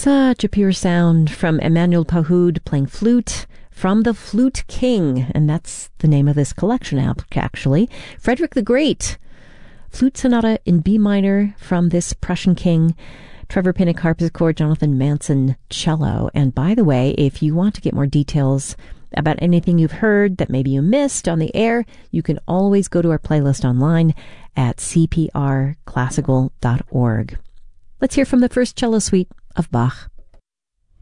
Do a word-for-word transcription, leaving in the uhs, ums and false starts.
Such a pure sound from Emmanuel Pahud playing flute from the Flute King, and that's the name of this collection, actually. Frederick the Great, Flute Sonata in B minor from this Prussian king. Trevor Pinnock harpsichord, Jonathan Manson cello. And by the way, if you want to get more details about anything you've heard that maybe you missed on the air, you can always go to our playlist online at c p r classical dot org. Let's hear from the first cello suite of Bach.